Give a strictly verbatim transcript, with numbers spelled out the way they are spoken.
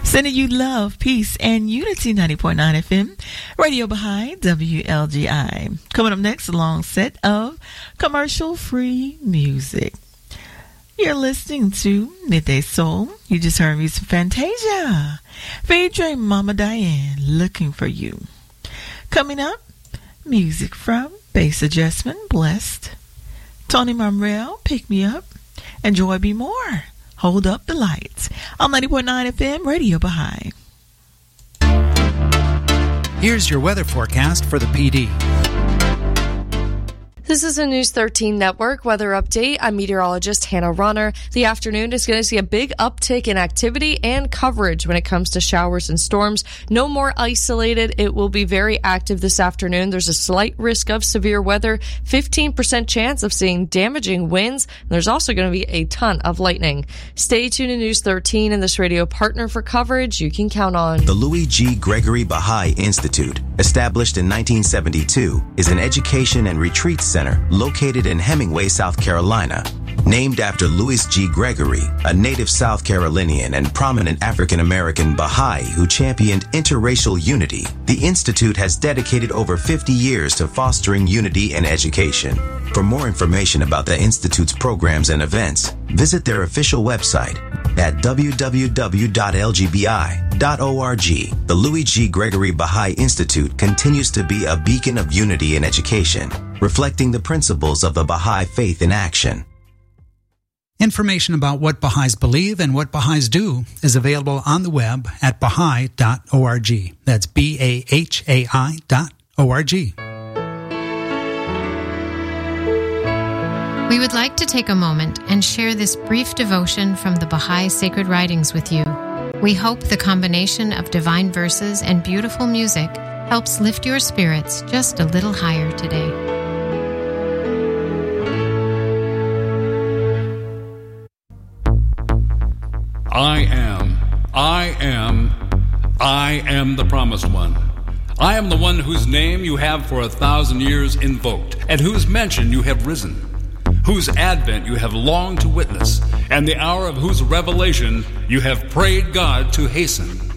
Sending you love, peace, and unity. Ninety point nine F M, Radio Baha'i, W L G I. Coming up next, a long set of commercial-free music. You're listening to Midday Soul. You just heard me some Fantasia, featuring Mama Diane, Looking for You. Coming up, music from Bass Adjustment, Blessed, Tony Monreal, Pick Me Up, and Joy Be More, Hold Up the Lights. On ninety point nine F M, Radio Baha'i. Here's your weather forecast for the P D. This is a News thirteen Network weather update. I'm meteorologist Hannah Runner. The afternoon is going to see a big uptick in activity and coverage when it comes to showers and storms. No more isolated. It will be very active this afternoon. There's a slight risk of severe weather, fifteen percent chance of seeing damaging winds. And there's also going to be a ton of lightning. Stay tuned to News thirteen and this radio partner for coverage you can count on. The Louis G. Gregory Baha'i Institute, established in nineteen seventy-two, is an education and retreat center located in Hemingway, South Carolina. Named after Louis G. Gregory, a native South Carolinian and prominent African-American Baha'i who championed interracial unity, the Institute has dedicated over fifty years to fostering unity in education. For more information about the Institute's programs and events, visit their official website at w w w dot l g b i dot org. The Louis G. Gregory Baha'i Institute continues to be a beacon of unity in education, reflecting the principles of the Baha'i faith in action. Information about what Baha'is believe and what Baha'is do is available on the web at baha'i dot org. That's B A H A I dot O R G. We would like to take a moment and share this brief devotion from the Baha'i Sacred Writings with you. We hope the combination of divine verses and beautiful music helps lift your spirits just a little higher today. I am, I am, I am the promised one. I am the one whose name you have for a thousand years invoked, and whose mention you have risen, whose advent you have longed to witness, and the hour of whose revelation you have prayed God to hasten.